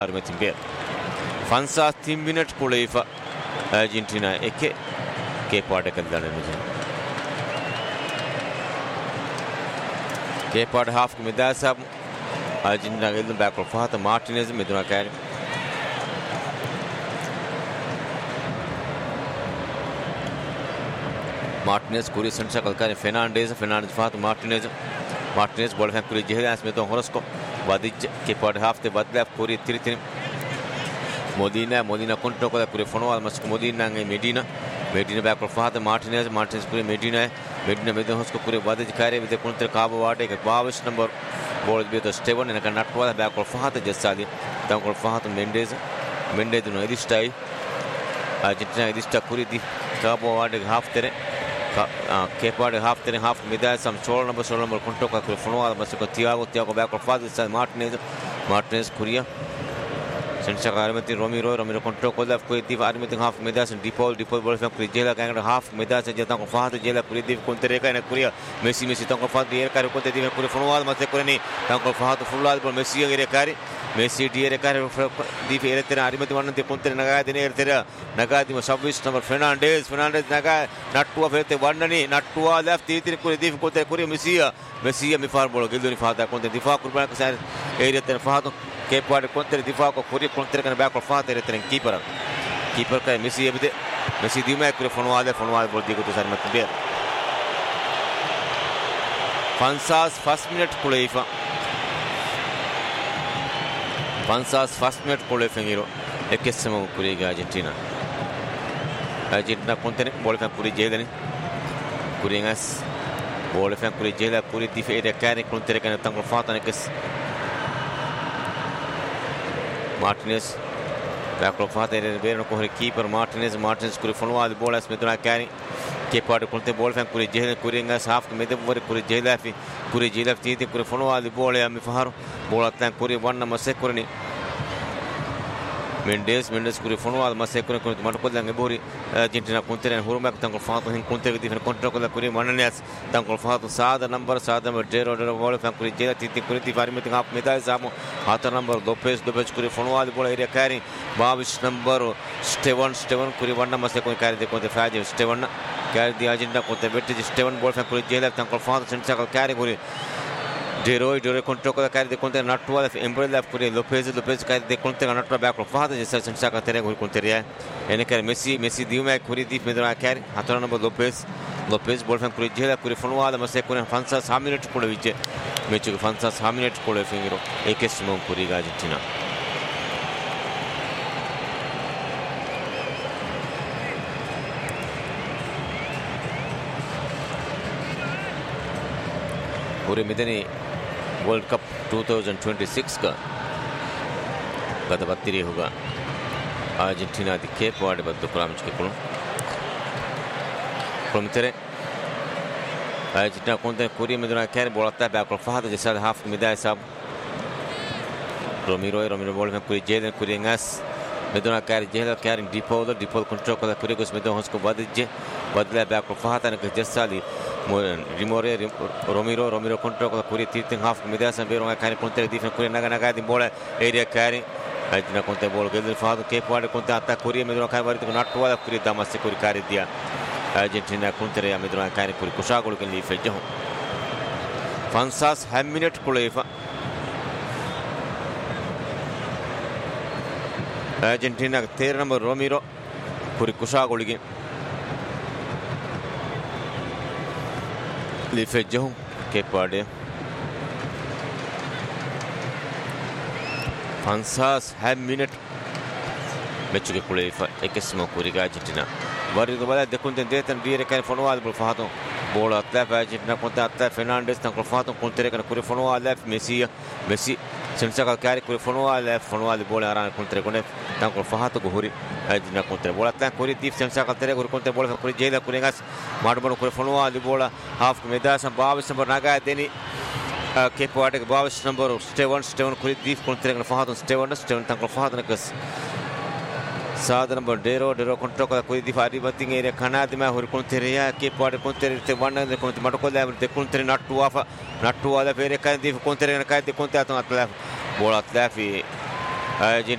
Armetin bir. Fansa minutes Puleifa Argentina eke Cape Verde kadlanamıcı. Cape Verde half midasab Argentina geldi back of Fata Martinez miduna kari. Martinez kuri sancha kalkani Fernandez Fata Martinez ball fan kuri jehidas में तो Horosco वादिज Cape Verde half ते बदला kuri तिरितिन Modena control को पूरे फोनो Musk Modena ने Medina back of Fata Martinez पूरे Medina में तो उसको पूरे वादिज कार्य विदे कुंतर काबू वाटे के 22 नंबर बॉल भी तो स्टेवन ने का नट वाला back of Fata जैसा दी तंग of Fata Mendes no इदिस्टाई Argentina इदिस्टा पूरी दी काबू वाटे हाफ तेरे Cape Verde half midday some solo number control का पूरे फोनो Musk Thiago back of Fata जैसा Martinez Korea Sencha Armati Romero control को left कोई दीवार में half midday and Dipol ball में पूरी जेला का half midday से जता को Fata जेला पूरी दीव कुंतरे का ने Korea Messi तंग Fata एयर का को दीव पूरे फोनो मस्क को नहीं तंग Fata full ball Messi air का Messi diere kare di fere tera arimati vanante kontere naga dine tera naga di 26 number Fernandez naga nattua fete vanani nattua left tiri kuri di kontere kuri Messi mi far bolo gildoni fata kontere difa kurban ka sar area tera fata Cape Verde kontere difa ko kuri kontere kan back of fata area tera keeper ka Messi ebde Messi di me kuri fonwale bol di ko to sar mat be Fansas first minute Puleifa Fansas first minute Pole Fengiro Ekesimo Puriga Argentina content ball fan Puri Jelani Puringas ball fan Puri Jela Puri Tifere carry Contere and Tango Fatanicus Martinez back of Father Vero keeper Martinez could follow the ball as Meduna carry Cape Verde Conte ball fan Puri Jela Puringas half made over Puri Jelafi Puri Jela Titi could follow the ball Amifaro ball at Kuri one number second Mendes kuri fono al masekure ko marko lange bori Argentina kontere and Hurmak tango fato hin kontere different control ko kuri mananes tango fato sada number 0 ball fan kuri jela titi kuri tivari mit hap medai zamo hata number Lopez kuri fono al ball area carry 22 number Steven kuri one number se ko carry de ko de faje Steven carry di Argentina ko de betti Steven ball fan kuri jela tango fato sensa ko carry kuri Dero control को कार्य देखते हैं नट वाला umbrella पूरे Lopez कार्य देखते हैं नट back of father जैसा संसा करते हैं कोई कोंते रिया यानी कि मेसी दियो में पूरी दीप में दरा कार्य हाथों नंबर लोपेज बॉल फैन पूरी जेला पूरी फनवाल मसे कोने फंसा 6 मिनट कोले विचे मैच को फंसा 6 मिनट कोले फिंगरो एक स्मो पूरी का अर्जेंटीना पूरे मिदनी वर्ल्ड कप 2026 का गत बत्तीरी होगा अर्जेंटीना दी केप वर्डे बद्दो प्रामच के कुलम प्रमितरे अर्जेंटीना कोंते कोरिया में दोना कैर बोलता है बैक ऑफ फादर जैसा हाफ मिदाय साहब रोमिरो बॉल में कोई जेल कोरियंगास में दोना कैर डिपोल कंट्रोल को कोरिया को में दो उसको बदला बैक ऑफ फादर ने जैसा ली Romero control con la Curia Tilting half Midas and Vero carry contact different Korea Naga di bola area carry Argentina conte ball che fatto Cape Verde conte attacco Korea Medro carry not to Korea Damas Security carry dia Argentina conte Medro carry Korea Kusagol che li feggiamo Fansas 1 minute Kuleifa Argentina third number Romero Korea Kusagol che li feggiamo Cape Verde Fansas 1 minute match che Kuleifa e che siamo Korea Argentina Vari dopo da contentare dire che fono al fatto bola atleta Argentina contatta Fernandez tanto fatto contere che Korea fono al Messi senza calcare Korea fono al bola arana contere con tanto fatto Gohuri Argentina contere bola atleta Korea dif senza calcare Korea contere bola Korea jela Korea gas ಮಾಡ್ಬೋ Korea fono al bola half medasa 22 number naga deni Cape Verde 22 number Steven Korea dif contere con fatto Steven tanto fatto gas साधन number डेरो control का कोई दिफारी बतिंग area खाना दिमा हुर कोंतेरे या के पाड़ कोंतेरे ते वंडा दे Conte मटको ले ते कोंतेरे नट्टू वाला फेरे का दिफ कोंतेरे का दे कोंते आता बोला अतलाफी